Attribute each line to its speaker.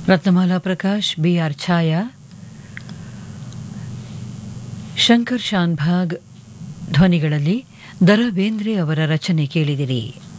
Speaker 1: Ratnamala Prakash, B R Chhaya, Shankar Shanbhag ಧ್ವನಿಗಳಲ್ಲಿ the Ra Bendre ಅವರ ರಚನೆ ಕೇಳಿದಿರಿ.